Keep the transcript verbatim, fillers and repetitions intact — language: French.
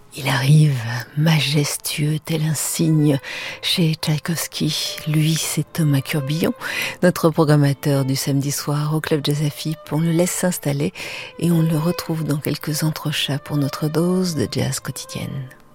Il arrive, majestueux tel un cygne, chez Tchaïkovski. Lui, c'est Thomas Curbillon, notre programmateur du samedi soir au Club Jazz Afip. On le laisse s'installer et on le retrouve dans quelques entrechats pour notre dose de jazz quotidienne.